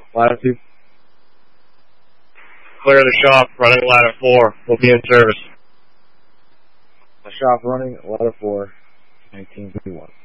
Latitude. Clear the shop, running ladder 4. We'll be in service. Shop running, ladder 4, 1931.